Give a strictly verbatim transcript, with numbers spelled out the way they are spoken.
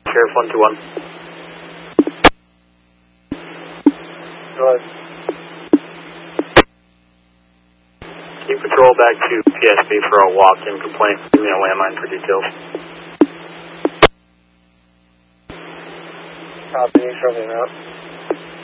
Sheriff one two one. Go ahead. Keep patrol back to P S B for a walk-in complaint. Give me a landline for details. Copy, showing out.